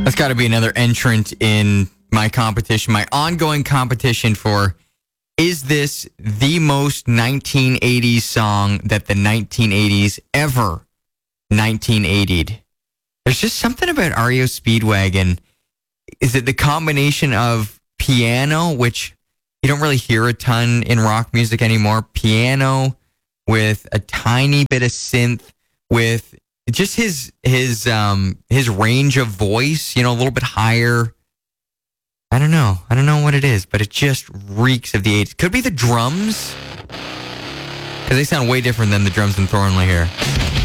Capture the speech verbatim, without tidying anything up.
That's got to be another entrant in my competition, my ongoing competition for, is this the most nineteen eighties song that the nineteen eighties ever nineteen eightied? There's just something about R E O Speedwagon. Is it the combination of piano, which you don't really hear a ton in rock music anymore, piano with a tiny bit of synth, with just his his um his range of voice, you know, a little bit higher. I don't know. I don't know what it is, but it just reeks of the eighties. Could be the drums, because they sound way different than the drums in Thornley here.